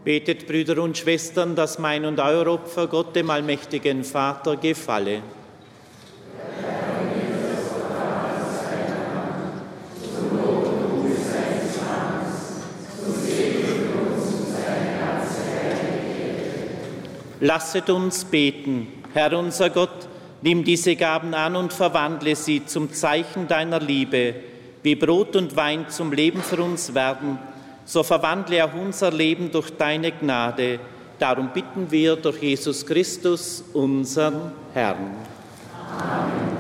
Betet, Brüder und Schwestern, dass mein und euer Opfer Gott, dem allmächtigen Vater, gefalle. Lasset uns beten. Herr unser Gott, nimm diese Gaben an und verwandle sie zum Zeichen deiner Liebe, wie Brot und Wein zum Leben für uns werden. So verwandle auch unser Leben durch deine Gnade. Darum bitten wir durch Jesus Christus, unseren Herrn. Amen.